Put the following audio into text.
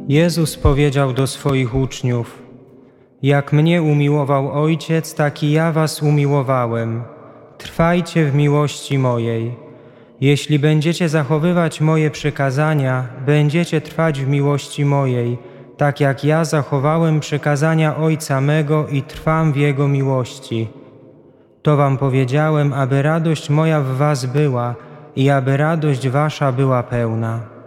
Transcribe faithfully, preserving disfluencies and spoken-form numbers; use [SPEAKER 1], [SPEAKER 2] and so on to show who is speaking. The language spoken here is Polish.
[SPEAKER 1] Jezus powiedział do swoich uczniów: Jak mnie umiłował Ojciec, tak i ja was umiłowałem. Trwajcie w miłości mojej. Jeśli będziecie zachowywać moje przykazania, będziecie trwać w miłości mojej, tak jak ja zachowałem przykazania Ojca mego i trwam w Jego miłości. To wam powiedziałem, aby radość moja w was była i aby radość wasza była pełna.